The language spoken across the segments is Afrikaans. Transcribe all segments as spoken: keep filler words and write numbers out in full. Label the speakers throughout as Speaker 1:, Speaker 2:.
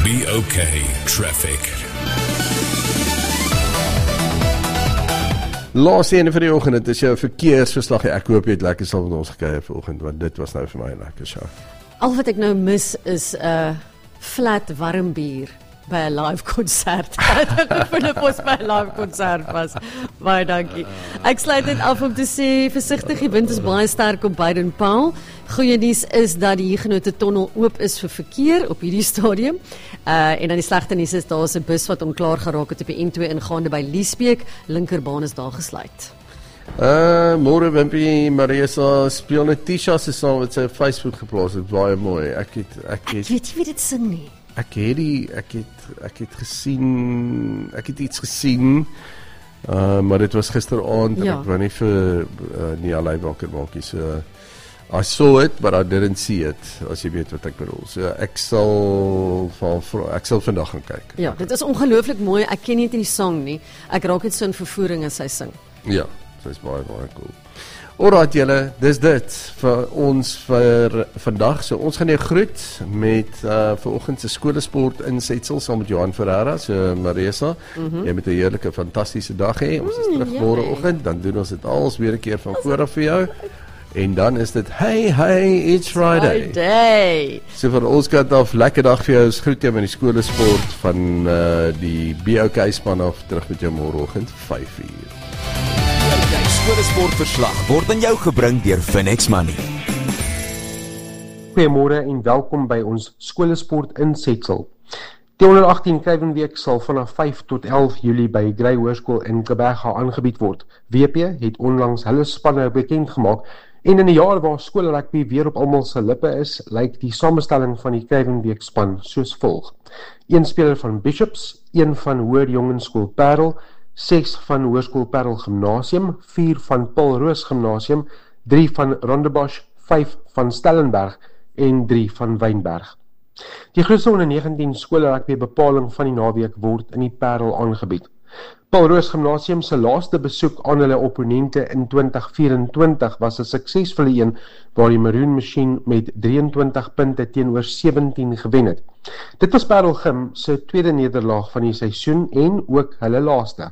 Speaker 1: B O K Traffic.
Speaker 2: Laaste ene vir die oggend, dit is jou verkeersverslag. Ek hoop jy het lekker saam met ons gekry vanoggend, want dit was nou vir my 'n lekker show.
Speaker 3: Al wat ek nou mis is 'n uh, flat warm bier by 'n live konsert. Ek vind ons by 'n live konsert was. Baie dankie. Ek sluit dit af om te sê versigtig, die wind is baie sterk op Baden-Powell. Goeie nuus is dat die Huguenot tunnel oop is vir verkeer op hierdie stadium. Uh, en dan die slegte nuus is daar is 'n bus wat onklaar geraak het op die N twee ingaande by Liesbeek. Linkerbaan is daar gesluit.
Speaker 2: Uh, Môre Wimpie, Marisa speel net Tisha se song wat sy op Facebook geplaas het, baie mooi. Ek het ek het
Speaker 3: Ek weet nie wie dit sing nie.
Speaker 2: Ek het die ek het ek het gesien, ek het iets gesien. Uh, maar dit was gisteraand en
Speaker 3: Ja.
Speaker 2: ek wou nie vir uh, nie allei wakker maak nie. So I saw it, but I didn't see it, as jy weet wat ek bedoel. So ek sal van ek sal vandag gaan kyk.
Speaker 3: Ja, dit is ongelooflik mooi. Ek ken nie die song nie. Ek raak net so in vervoering as sy sing.
Speaker 2: Ja, dit is baie baie cool. Alright julle, dis dit vir ons vir vandag. So ons gaan jou groet met uh vanoggend se skolesport insetsel saam met Johan Ferreira, so Marisa. Mm-hmm. Jy met 'n heerlike fantastiese dag hê. Ons is terug
Speaker 3: Mm,
Speaker 2: môre oggend, dan doen ons dit als weer 'n keer van voor af vir jou. En dan is dit hey hey it's Friday.
Speaker 3: Friday.
Speaker 2: So van ons kant af lekker dag vir jou. Ons groet jou met die skolesport van uh die B O K span af terug met jou môre oggend vyf uur.
Speaker 4: Die skoolsportverslag word aan jou gebring deur Finex Money.
Speaker 5: Goeiemôre en welkom by ons skolesport insetsel. Die onder agttien Kruiwenweek sal vanaf vyf tot elf Julie by Grey Hoërskool in Gqeberha aangebied word. W P het onlangs hulle spanne bekend gemaak en in 'n jaar waar skoolrugby weer op almal se lippe is, lyk die samestelling van die Kruiwenweek span soos volg: een speler van Bishops, een van Hoër Jongenskool Parel, ses van Hoërskool Parel Gimnasium, vier van Paul Roos Gimnasium, drie van Rondebosch, vyf van Stellenberg en drie van Wynberg. Die grootste onder negentien skoolrugby bepaling van die naweek word in die Parel aangebied. Paul Roos Gimnasium se laaste besoek aan hulle opponente in twintig vyf-en-twintig was 'n suksesvolle een waar die Maroon Machine met drieëntwintig punte teenoor sewentien gewen het. Dit was Parel Gim se tweede nederlaag van die seisoen en ook hulle laaste.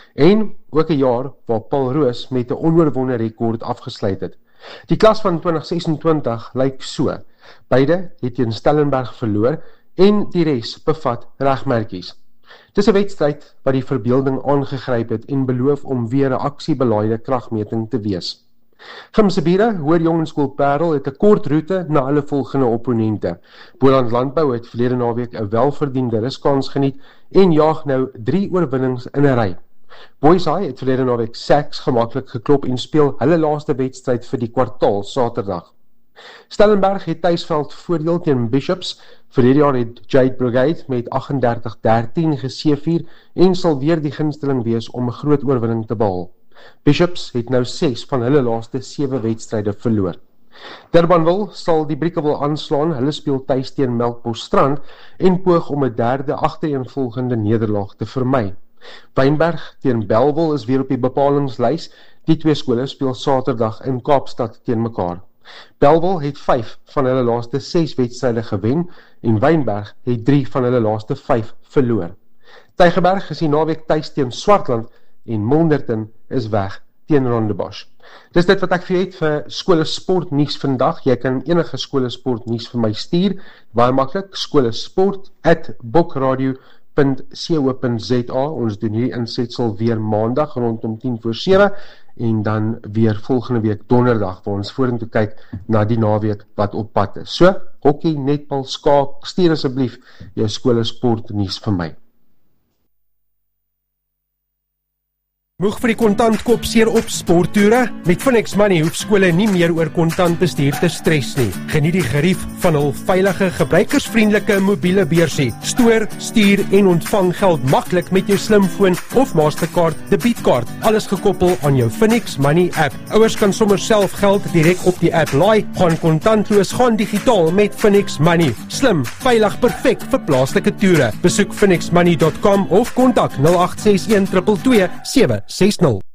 Speaker 5: En ook 'n jaar waar Paul Roos met 'n onoorwonde rekord afgesluit het. Die klas van twintig ses-en-twintig lyk so. Beide het teen Stellenberg verloor en die res bevat regmerkies. Dis 'n wedstryd wat die verbeelding aangegryp het en beloof om weer 'n aksiebelaaide kragmeting te wees. Gim se bure, Hoër Jongenskool Parel, het 'n kort roete na hulle volgende opponente. Boland Landbou het verlede naweek 'n welverdiende ruskans geniet en jaag nou drie oorwinnings in 'n ry. Boys High het verlede naweek seks gemaklik geklop en speel hulle laaste wedstryd vir die kwartaal Saterdag. Stellenberg het tuisveld voordeel teen Bishops. Verlede jaar het Jade Brigade met agt-en-dertig dertien geseëvier en sal weer die gunsteling wees om 'n groot oorwinning te behaal. Bishops het nou ses van hulle laaste sewe wedstryde verloor. Durbanville sal die Briekewil aanslaan. Hulle speel tuis teen Melkbosstrand en poog om 'n derde agtereenvolgende nederlaag te vermy. Wynberg teen Bellville is weer op die bepalingslys. Die twee skole speel Saterdag in Kaapstad teen mekaar. Bellville het vyf van hulle laaste ses wedstryde gewen en Wynberg het drie van hulle laaste vyf verloor. Tygerberg is die naweek tuis teen Swartland en Milnerton is weg teen Rondebosch. Dis dit wat ek vir jou het vir skolesport nuus vandag. Jy kan enige skolesport nuus vir my stuur. Baie maklik, skolesport at bokradio punt co punt za. Ons doen hierdie insetsel weer maandag rondom tien voor sewe en dan weer volgende week donderdag waar ons vorentoe kyk na die naweek wat op pad is. So, hokkie, netbal, skaak, stuur asseblief jou skolesport nuus vir my. Moeg vir die kontant koop seer op sporttoere? Met Finex Money hoef skole nie meer oor kontant bestuur te stres nie. Geniet die gerief van hul veilige, gebruikersvriendelike mobiele beursie. Stoor, stuur en ontvang geld maklik met jou slimfoon of Mastercard debietkaart. Alles gekoppel aan jou Finex Money app. Ouers kan sommer self geld direk op die app laai. Gaan kontantloos, gaan digitaal met Finex Money. Slim, veilig, perfek vir plaaslike toere. Besoek finex money dot com of kontak nul agt ses een twee twee sewe ses nul.